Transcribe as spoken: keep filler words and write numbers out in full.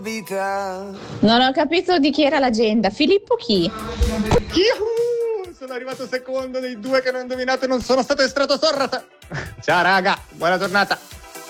Non ho capito di chi era l'agenda. Filippo chi? Yuhu! Sono arrivato secondo dei due che hanno indovinato e non sono stato estratto Sorrata. Ciao raga, buona giornata.